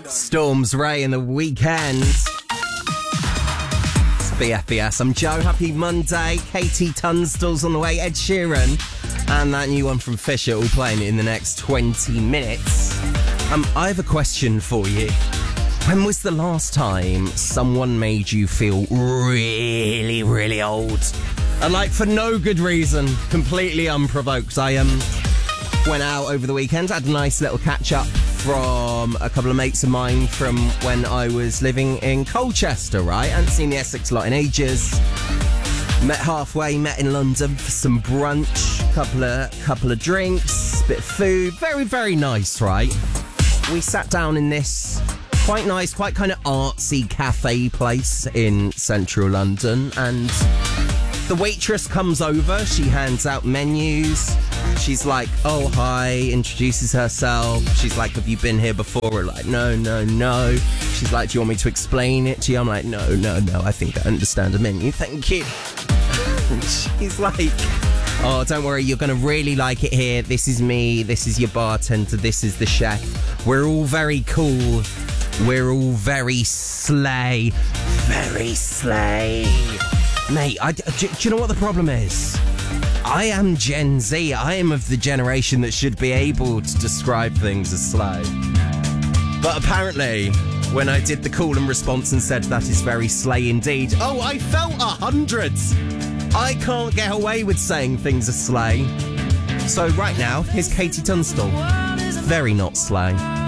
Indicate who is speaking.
Speaker 1: Storms, Ray, and The Weekend. It's BFBS. I'm Joe. Happy Monday. Katie Tunstall's on the way. Ed Sheeran. And that new one from Fisher all playing in the next 20 minutes. I have a question for you. When was the last time someone made you feel really, really old? And like for no good reason, completely unprovoked. I went out over the weekend, had a nice little catch up from a couple of mates of mine from when I was living in Colchester, right? I hadn't seen the Essex lot in ages. Met halfway, met in London for some brunch, couple of drinks, bit of food. Very, very nice, right? We sat down in this quite nice, quite kind of artsy cafe place in central London, and the waitress comes over, she hands out menus. She's like, oh, hi, introduces herself. She's like, have you been here before? We're like, no. She's like, do you want me to explain it to you? I'm like, no, I think I understand the menu, thank you. And she's like, oh, don't worry, you're going to really like it here. This is me, this is your bartender, this is the chef. We're all very cool. We're all very slay. Very slay. Mate, do you know what the problem is? I am Gen Z. I am of the generation that should be able to describe things as slay. But apparently, when I did the call and response and said that is very slay indeed, oh, I felt 100. I can't get away with saying things are slay. So right now, here's Katie Tunstall. Very not slay.